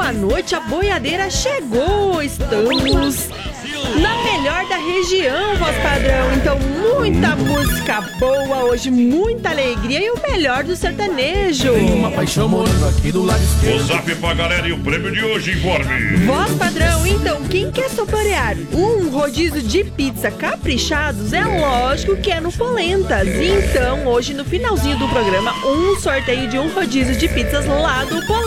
boa noite, a boiadeira chegou. Estamos na melhor da região, voz padrão. Então, muita música boa hoje, muita alegria e o melhor do sertanejo. Tem uma paixão morando aqui do lado esquerdo. O zap pra galera e o prêmio de hoje, informe. Voz padrão, então, quem quer saborear um rodízio de pizza caprichados, é lógico que é no Polentas. Então, hoje no finalzinho do programa, um sorteio de um rodízio de pizzas lá do Polentas.